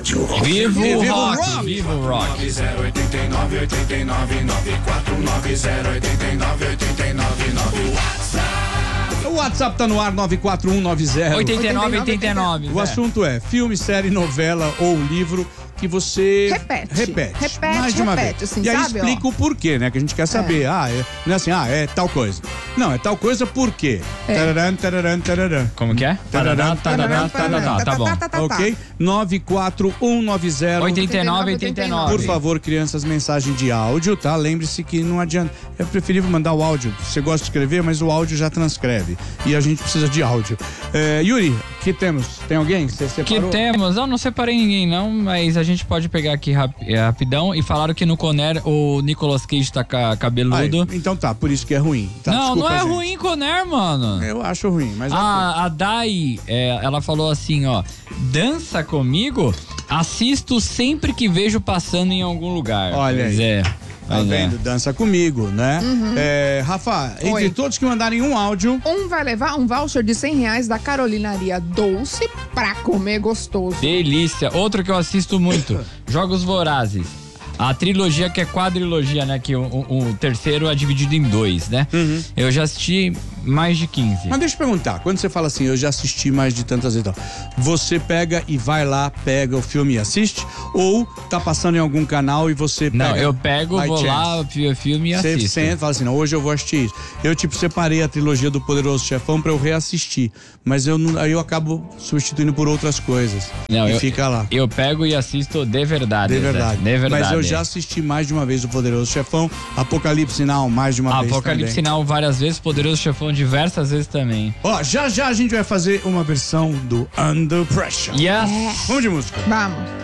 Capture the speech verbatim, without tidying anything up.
rádio. Vivo o Vivo rock, rock. vivo o rock. nove zero oito nove oito nove nove quatro nove zero oito nove oito nove nove. WhatsApp. O WhatsApp tá no ar, nove quatro um nove zero. oitenta e nove, oitenta e nove. O assunto é filme, série, novela ou livro que você Repete. repete, Repete, mais de uma repete, vez. assim, e aí sabe, explica ó. o porquê, né? Que a gente quer saber. Ah, é, não é assim, ah, é tal coisa. Não, é tal coisa por quê? É. Tararam, tararam, tararam. Como que é? Tararam, Tarará, tarará, tá bom. Ok? nove quatro um nove zero. oitenta e nove, oitenta e nove. Por favor, crianças, mensagem de áudio, tá? Lembre-se que não adianta. É preferível mandar o áudio. Você gosta de escrever, mas o áudio já transcreve. E a gente precisa de áudio. É, Yuri, que temos? Tem alguém? Você Que separou? temos? Eu não separei ninguém não, mas a gente pode pegar aqui rap- é, rapidão. E falaram que no Conner o Nicolas Cage tá ca- cabeludo. Ai, então tá, por isso que é ruim. Tá, não, desculpa, não é gente. ruim Conner, mano. Eu acho ruim, mas... A, a Dai, é, ela falou assim, ó. Dança comigo? Assisto sempre que vejo passando em algum lugar. Olha Pois aí. é. Tá Pois é. vendo? Dança comigo, né? É, Rafa, entre Oi. todos que mandarem um áudio... Um vai levar um voucher de cem reais da Carolinaria Doce pra comer gostoso. Delícia. Outro que eu assisto muito, Jogos Vorazes. A trilogia que é quadrilogia, né? Que o, o- o terceiro é dividido em dois, né? Eu já assisti mais de quinze. Mas deixa eu perguntar, quando você fala assim, eu já assisti mais de tantas vezes, então, você pega e vai lá, pega o filme e assiste? Ou tá passando em algum canal e você pega... Não, eu pego, by vou chance? lá, vi o filme e Você assisto. senta e fala assim, não, hoje eu vou assistir isso. Eu, tipo, separei a trilogia do Poderoso Chefão pra eu reassistir. Mas eu não, aí eu acabo substituindo por outras coisas. Não, e eu, fica lá. Eu pego e assisto de verdade. De Zé, verdade. De verdade. Mas eu já assisti mais de uma vez o Poderoso Chefão. Apocalipse Sinal, mais de uma vez Apocalipse também. Sinal várias vezes, Poderoso Chefão diversas vezes também. Ó, já já a gente vai fazer uma versão do Under Pressure. Yes! Vamos de música. Vamos.